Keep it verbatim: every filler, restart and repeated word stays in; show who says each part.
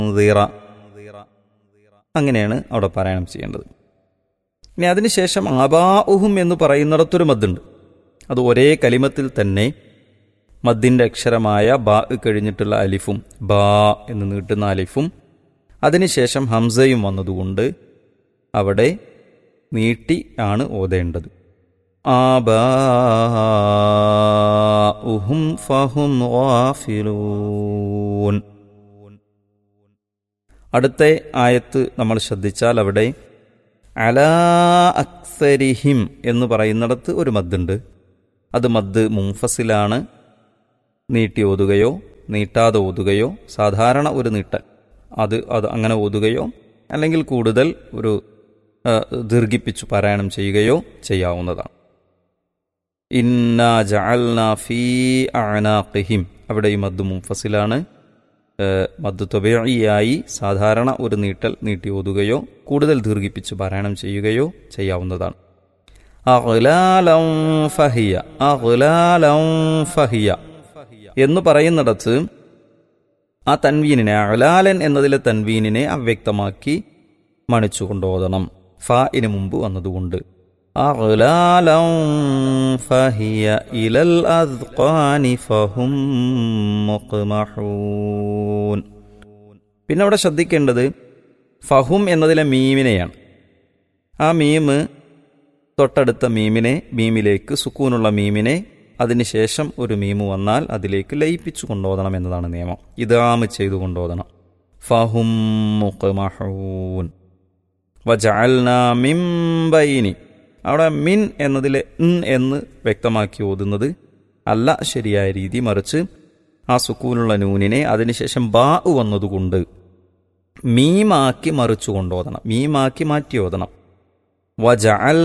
Speaker 1: അങ്ങനെയാണ് അവിടെ പാരായണം ചെയ്യേണ്ടത്. ഇനി അതിനുശേഷം ആബാഉഹും എന്ന് പറയുന്നിടത്തൊരു മദ്ദുണ്ട്. അത് ഒരേ കലിമത്തിൽ തന്നെ മദ്ദിൻ്റെ അക്ഷരമായ ബാ കഴിഞ്ഞിട്ടുള്ള അലിഫും ബാ എന്ന് നീട്ടുന്ന അലിഫും അതിനുശേഷം ഹംസയും വന്നതുകൊണ്ട് അവിടെ നീട്ടി ആണ് ഓതേണ്ടത്. ആബാഉഹും ഫഹും ഗാഫിലൂൻ. അടുത്ത ആയത്ത് നമ്മൾ ശ്രദ്ധിച്ചാൽ അവിടെ അലാ അക്സരിഹിം എന്ന് പറയുന്നിടത്ത് ഒരു മദ്ദുണ്ട്. അത് മദ് മുൻഫസിലാണ്. നീട്ടി ഓതുകയോ നീട്ടാതെ ഓതുകയോ സാധാരണ ഒരു നീട്ടൽ അത് അത് അങ്ങനെ ഓതുകയോ അല്ലെങ്കിൽ കൂടുതൽ ഒരു ദീർഘിപ്പിച്ചു പാരായണം ചെയ്യുകയോ ചെയ്യാവുന്നതാണ്. ഇന്നാ ജഅൽനാ ഫീ അഅനാഖിഹിം അവിടെ ഈ മദ് മുൻഫസിലാണ്. മദ് തബീഇയായി സാധാരണ ഒരു നീട്ടൽ നീട്ടി ഓതുകയോ കൂടുതൽ ദീർഘിപ്പിച്ച് പാരായണം ചെയ്യുകയോ ചെയ്യാവുന്നതാണ്. അഗ്ലാലൻ ഫഹിയ അഗ്ലാലൻ ഫഹിയ എന്ന് പറയുന്നിടത്ത് ആ തൻവീനിനെ അഗ്ലാലൻ എന്നതിലെ തൻവീനിനെ അവ്യക്തമാക്കി മണിച്ചു കൊണ്ടോതണം. ഫാഇന് മുമ്പ് വന്നതുകൊണ്ട് അഗ്ലാലൻ ഫഹിയ ഇലൽ അദ്ഖാനി ഫഹും മുഖ്മഹൂൻ. പിന്നെ അവിടെ ശ്രദ്ധിക്കേണ്ടത് ഫഹും എന്നതിലെ മീമിനെയാണ്. ആ മീമ് തൊട്ടടുത്ത മീമിനെ മീമിലേക്ക് സുക്കൂനുള്ള മീമിനെ അതിനുശേഷം ഒരു മീമ് വന്നാൽ അതിലേക്ക് ലയിപ്പിച്ചു കൊണ്ടോതണം എന്നതാണ് നിയമം. ഇദാമ് ചെയ്തു കൊണ്ടോതണം. ഫഹും മുഖ്മഹൂൻ വജഅൽനാ മിൻ ബൈനി അവിടെ മിൻ എന്നതിലെ ഇൻ എന്ന് വ്യക്തമാക്കി ഓതുന്നത് അല്ല ശരിയായ രീതി. മറിച്ച് ആ സുക്കൂനുള്ള നൂനിനെ അതിനുശേഷം ബാ വന്നതുകൊണ്ട് മീമാക്കി മറിച്ചു കൊണ്ടോതണം. മീമാക്കി മാറ്റി ഓതണം. വജഅൽ